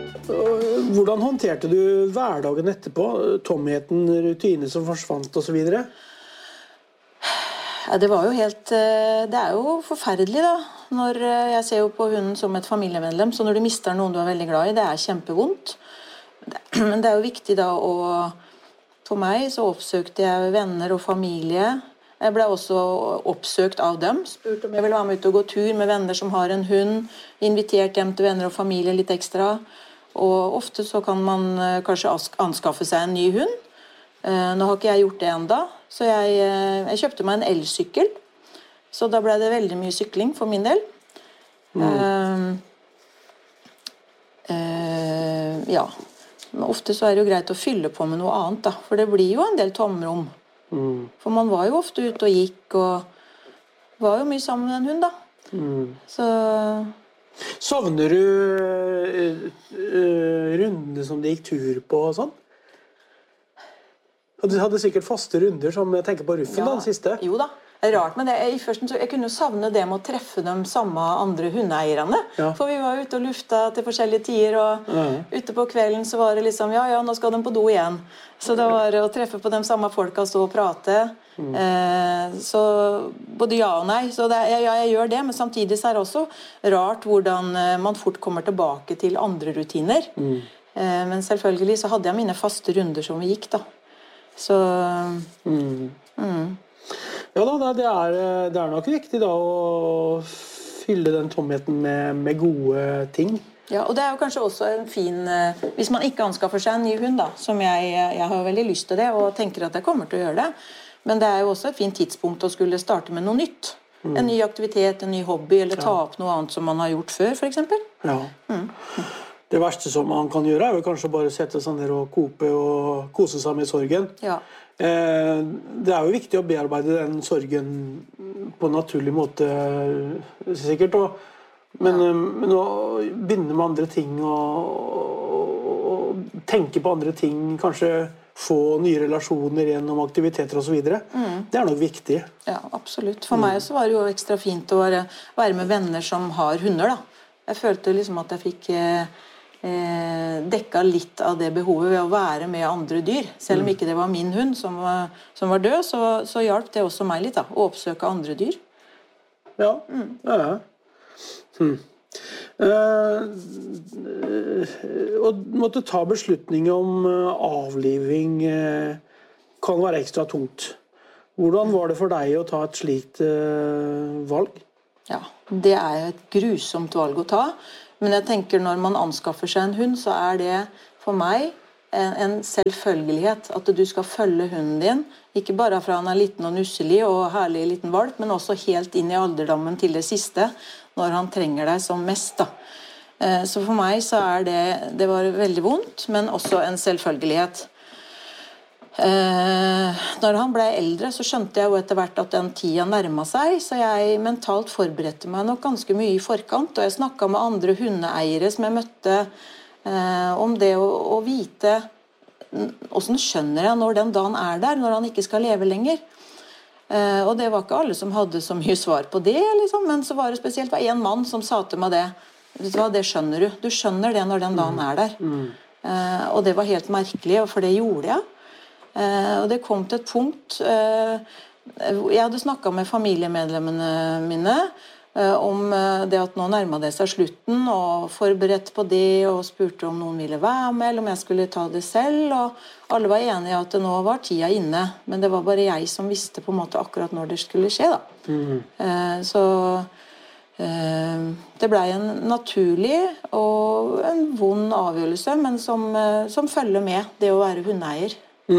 Hvordan håndterte du hverdagen etterpå? Tomheten, rutiner som forsvant og så videre? Ja, det var jo det jo forferdelig da. Jeg ser jo på hunden som et familiemedlem, så når du mister noen du er veldig glad i, det kjempevondt. Men det jo viktig da for meg så oppsøkte jeg venner og familie. Jeg ble også oppsøkt av dem, spurt om jeg ville være med ut og gå tur med venner som har en hund, invitert hjem til venner og familie litt ekstra. Og ofte så kan man kanskje anskaffe seg en ny hund. Nå har ikke jeg gjort det enda, så jeg kjøpte meg en elsykkel. Så da ble det veldig mye sykling for min del. Ja, men ofte så det jo greit å fylle på med noe annet da, for det blir jo en del tomrom. For man var jo ofte ute og gikk, og var jo mye sammen med en hund da. Så... Savner du rundene som de gikk tur på og sånn? Du hadde sikkert faste runder, som jeg tenker på Ruffen da, den siste. Jo da, det rart med det. Jeg kunne jo savne det med å treffe de samme andre hundeeierne. Ja. For vi var ute og lufta til forskjellige tider, og ute på kvelden så var det liksom, ja, nå skal de på do igjen. Så det var å treffe på de samme folka, stå og prate. Så både ja og nei. Så jeg gjør det, men samtidig så det også rart hvordan man fort kommer tilbake til andre rutiner. Men selvfølgelig så hadde jeg mine faste runder som vi gikk da. Så... Ja da, det nok viktig da å fylle den tomheten med gode ting. Ja, og det jo kanskje også en fin... Hvis man ikke anskaffer seg en ny hund da, som jeg har jo veldig lyst til det, og tenker at jeg kommer til å gjøre det, men det jo også et fint tidspunkt å skulle starte med noe nytt. En ny aktivitet, en ny hobby, eller ta opp noe annet som man har gjort før, for eksempel. Ja. Det verste som man kan gjøre jo kanskje bare sette seg ned og kope og kose seg med sorgen. Ja. Det jo viktig å bearbeide den sorgen på en naturlig måte, sikkert. Men å begynne med andre ting og tenke på andre ting, kanskje få nye relasjoner gjennom aktiviteter og så videre. Det nok viktig. Ja, absolutt. For meg så var det jo ekstra fint å være med venner som har hunder da. Jeg følte liksom at jeg fikk dekka litt av det behovet ved å være med andre dyr. Selv om ikke det var min hund som var død, så hjalp det også meg litt da, å oppsøke andre dyr. Ja, og måtte ta beslutninger om avliving kan være ekstra tungt. Hvordan var det for deg å ta et slikt valg? Ja, det jo et grusomt valg å ta. Men jeg tenker når man anskaffer seg en hund, så det for meg en selvfølgelighet at du skal følge hunden din. Ikke bare fra han liten og nusselig og herlig liten valp, men også helt inn i alderdommen til det siste, når han trenger deg som mest da. Så for meg så det var veldig vondt, men også en selvfølgelighet. Når han ble eldre så skjønte jeg jo etter hvert at den tida nærmet seg, så jeg mentalt forberedte meg nok ganske mye i forkant, og jeg snakket med andre hundeeiere som jeg møtte om det å vite hvordan skjønner jeg når den dagen der, når han ikke skal leve lenger. Og det var ikke alle som hadde så mye svar på det, liksom, men så var det spesielt en mann som sa til meg det. Vet du hva, det skjønner du. Du skjønner det når den dagen der. Og det var helt merkelig, for det gjorde jeg. Og det kom til et punkt jeg hadde snakket med familiemedlemmene mine om det at nå nærmet det seg slutten og forberedt på det og spurte om noen ville være med eller om jeg skulle ta det selv og alle var enige at nå var tida inne men det var bare jeg som visste på en måte akkurat når det skulle skje da så det ble en naturlig og en vond avgjørelse men som følger med det å være hundeeier.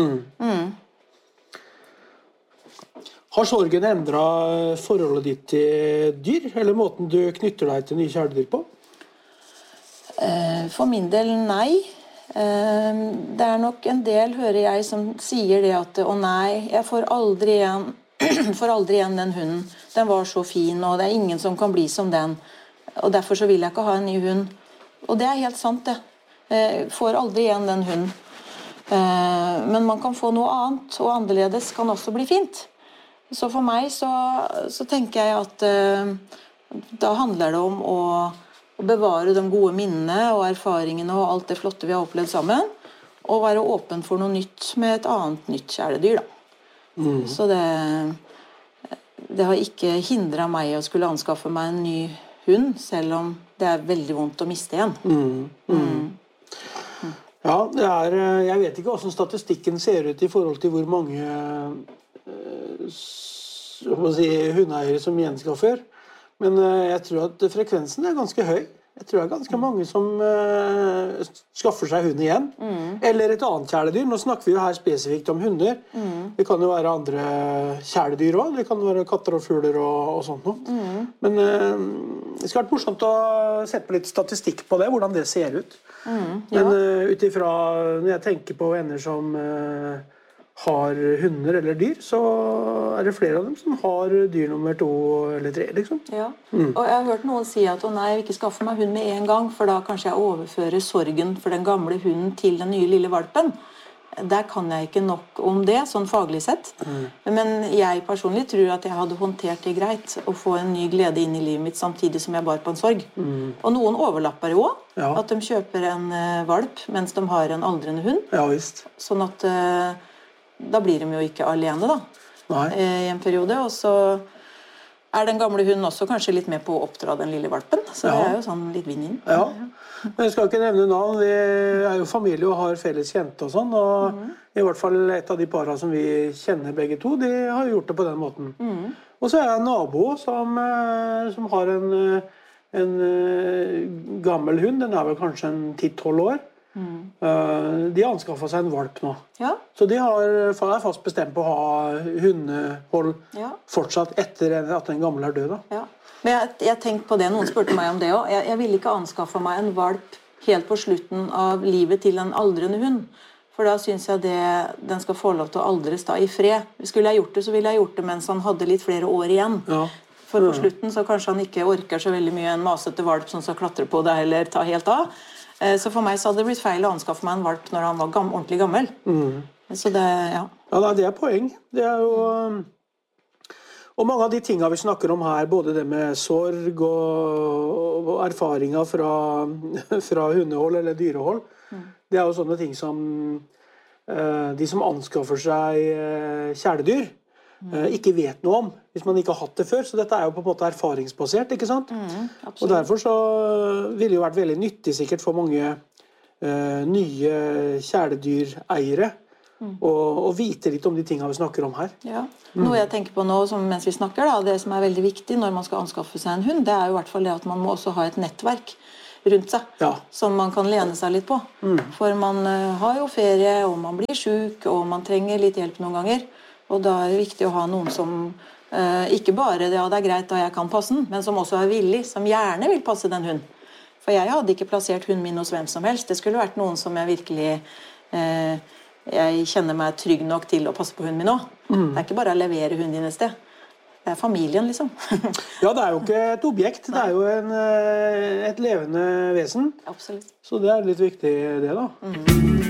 Har sorgen endret forholdet ditt til dyr, eller måten du knytter deg til nye kjæledyr på? For min del, nei. Det nok en del, hører jeg, som sier det at å nei, jeg får aldri igjen den hunden. Den var så fin, og det ingen som kan bli som den. Og derfor så vil jeg ikke ha en ny hund. Og det helt sant, det. Jeg får aldri igjen den hunden. Men man kan få noe annet, og annerledes kan også bli fint. Så for meg så tenker jeg at da handler det om å å bevare de gode minnene og erfaringene og alt det flotte vi har opplevd sammen, og være åpen for noe nytt med et annet nytt kjæledyr, da. Så det har ikke hindret meg å skulle anskaffe meg en ny hund, selv om det er veldig vondt å miste igjen. Ja, jeg vet ikke hvordan statistikken ser ut i forhold til hvor mange hundeeiere som gjenskaffer, men jeg tror at frekvensen er ganske høy. Jeg tror det er ganske mange som skaffer seg hund igjen. Eller et annet kjæledyr. Nå snakker vi jo her spesifikt om hunder. Det kan jo være andre kjæledyr også. Det kan være katter og fugler og sånt noe. Men det skal være morsomt å sette på litt statistikk på det, hvordan det ser ut. Men utifra når jeg tenker på venner som har hunder eller dyr, så er det flere av dem som har dyr nummer 2 eller 3, liksom. Ja, og jeg har hørt noen si at nei, jeg vil ikke skaffe meg hund med en gang, for da kanskje jeg overfører sorgen for den gamle hunden til den nye lille valpen. Der kan jeg ikke nok om det, sånn faglig sett. Men jeg personlig tror at jeg hadde håndtert det greit å få en ny glede inn i livet mitt samtidig som jeg bar på en sorg. Og noen overlapper jo også, at de kjøper en valp mens de har en aldrende hund. Ja, visst. Sånn at da blir de jo ikke alene da, i en periode, og så er den gamle hunden også kanskje litt med på å oppdra den lille valpen, så det er jo sånn litt vinn-inn. Ja, men jeg skal ikke nevne navn, vi er jo familie og har felles kjente og sånn, og i hvert fall et av de parene som vi kjenner begge to, de har gjort det på den måten. Og så er jeg en nabo som har en gammel hund, den er vel kanskje en 10-12 år. De har anskaffet seg en valp nå. Så de er fast bestemt på å ha hundehold fortsatt etter at den gamle er død. Da. Men jeg tenkte på det, noen spurte meg om det også. Jeg ville ikke anskaffe meg en valp helt på slutten av livet til en aldrende hund. For da synes jeg den skal få lov til å aldres da i fred. Skulle jeg gjort det, så ville jeg gjort det mens han hadde litt flere år igjen. For på slutten så kanskje han ikke orker så veldig mye en masete valp som skal klatre på deg eller ta helt av. Så for meg så hadde det blitt feil å anskaffe meg en valp når han var ordentlig gammel. Så det, det er poeng. Det er jo... Og mange av de tingene vi snakker om her, både det med sorg og erfaringer fra hundehold eller dyrehold, det er jo sånne ting som de som anskaffer seg kjæledyr, ikke vet noe om, hvis man ikke har hatt det før. Så dette er jo på en måte erfaringsbasert, ikke sant? Og derfor så ville det jo vært veldig nyttig sikkert for mange nye kjæledyreiere å vite litt om de tingene vi snakker om her. Ja, noe jeg tenker på nå mens vi snakker da, det som er veldig viktig når man skal anskaffe seg en hund, det er jo i hvert fall det at man må også ha et nettverk rundt seg, som man kan lene seg litt på. For man har jo ferie, og man blir syk, og man trenger litt hjelp noen ganger. Og da er det viktig å ha noen som ikke bare det er greit da jeg kan passe den, men som også er villig, som gjerne vil passe den hunden. For jeg hadde ikke plassert hunden min hos hvem som helst. Det skulle vært noen som jeg virkelig jeg kjenner meg trygg nok til å passe på hunden min også. Det er ikke bare å levere hunden din et sted. Det er familien, liksom. Ja, det er jo ikke et objekt. Det er jo et levende vesen. Absolutt. Så det er litt viktig, det da.